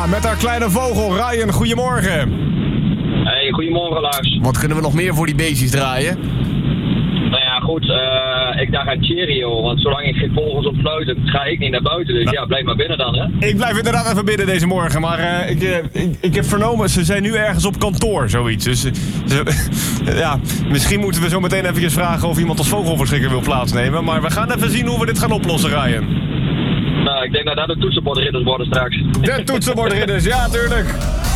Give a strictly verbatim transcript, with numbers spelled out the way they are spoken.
Emma met haar kleine vogel. Ryan, goedemorgen. Hey, goedemorgen Lars. Wat kunnen we nog meer voor die beestjes draaien? Nou ja, goed, uh, ik dacht aan Cheerio, want zolang ik geen vogels op fluiten, ga ik niet naar buiten. Dus ja, blijf maar binnen dan, hè. Ik blijf inderdaad even binnen deze morgen, maar uh, ik, uh, ik, ik heb vernomen, ze zijn nu ergens op kantoor, zoiets. Dus uh, ze, ja, misschien moeten we zo meteen eventjes vragen of iemand als vogelverschrikker wil plaatsnemen. Maar we gaan even zien hoe we dit gaan oplossen, Ryan. Nou, ik denk dat dat de toetsenbordridders worden straks. De toetsenbordridders, ja, tuurlijk.